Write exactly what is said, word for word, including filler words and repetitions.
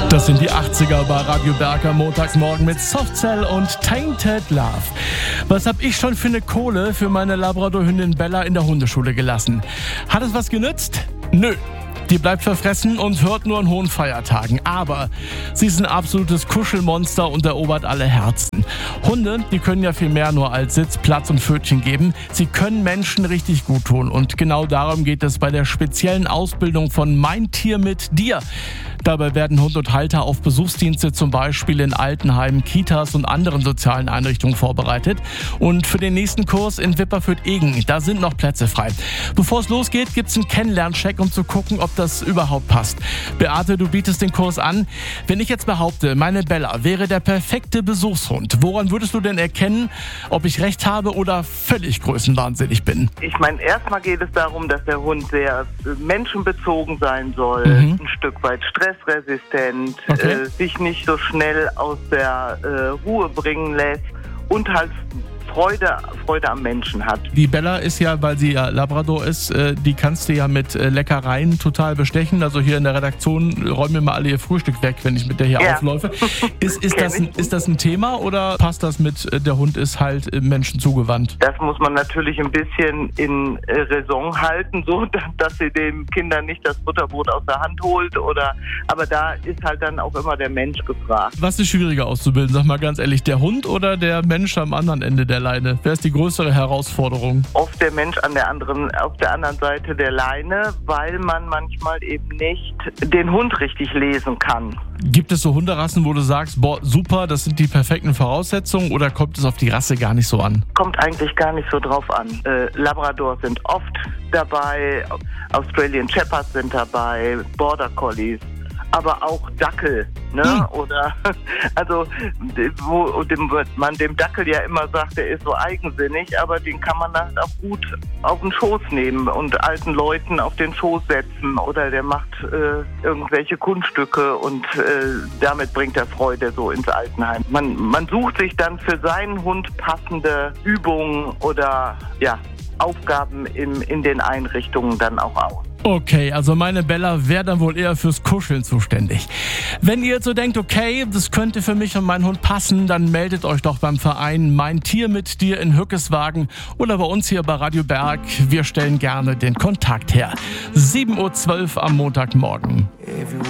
Das sind die achtziger bei Radio Berger montagsmorgen mit Softcell und Tainted Love. Was hab ich schon für eine Kohle für meine Labradorhündin Bella in der Hundeschule gelassen? Hat es was genützt? Nö. Die bleibt verfressen und hört nur an hohen Feiertagen. Aber sie ist ein absolutes Kuschelmonster und erobert alle Herzen. Hunde, die können ja viel mehr nur als Sitz, Platz und Pfötchen geben. Sie können Menschen richtig gut tun. Und genau darum geht es bei der speziellen Ausbildung von Mein Tier mit dir. Dabei werden Hund und Halter auf Besuchsdienste zum Beispiel in Altenheimen, Kitas und anderen sozialen Einrichtungen vorbereitet. Und für den nächsten Kurs in Wipperfürth-Egen, da sind noch Plätze frei. Bevor es losgeht, gibt's einen Kennenlerncheck, um zu gucken, ob das überhaupt passt. Beate, du bietest den Kurs an. Wenn ich jetzt behaupte, meine Bella wäre der perfekte Besuchshund, woran würdest du denn erkennen, ob ich recht habe oder völlig größenwahnsinnig bin? Ich meine, erstmal geht es darum, dass der Hund sehr menschenbezogen sein soll, mhm. ein Stück weit stressresistent, okay. äh, sich nicht so schnell aus der äh, Ruhe bringen lässt und halt Freude, Freude am Menschen hat. Die Bella ist ja, weil sie ja Labrador ist, äh, die kannst du ja mit äh, Leckereien total bestechen. Also hier in der Redaktion räumen wir mal alle ihr Frühstück weg, wenn ich mit der hier ja. aufläufe. Ist, ist, das ein, ist das ein Thema oder passt das mit, äh, der Hund ist halt äh, Menschen zugewandt? Das muss man natürlich ein bisschen in äh, Raison halten, so dass sie den Kindern nicht das Butterbrot aus der Hand holt. Oder, aber da ist halt dann auch immer der Mensch gefragt. Was ist schwieriger auszubilden? Sag mal ganz ehrlich, der Hund oder der Mensch am anderen Ende der Leine? Wer ist die größere Herausforderung? Oft der Mensch an der anderen, auf der anderen Seite der Leine, weil man manchmal eben nicht den Hund richtig lesen kann. Gibt es so Hunderassen, wo du sagst, boah, super, das sind die perfekten Voraussetzungen, oder kommt es auf die Rasse gar nicht so an? Kommt eigentlich gar nicht so drauf an. Äh, Labrador sind oft dabei, Australian Shepherds sind dabei, Border Collies, aber auch Dackel, ne? Hm. Oder also wo dem, man dem Dackel ja immer sagt, der ist so eigensinnig, aber den kann man halt auch gut auf den Schoß nehmen und alten Leuten auf den Schoß setzen, oder der macht äh, irgendwelche Kunststücke und äh, damit bringt er Freude so ins Altenheim. Man, man sucht sich dann für seinen Hund passende Übungen oder ja Aufgaben in, in den Einrichtungen dann auch aus. Okay, also meine Bella wäre dann wohl eher fürs Kuscheln zuständig. Wenn ihr jetzt so denkt, okay, das könnte für mich und meinen Hund passen, dann meldet euch doch beim Verein Mein Tier mit dir in Hückeswagen oder bei uns hier bei Radio Berg. Wir stellen gerne den Kontakt her. sieben Uhr zwölf am Montagmorgen.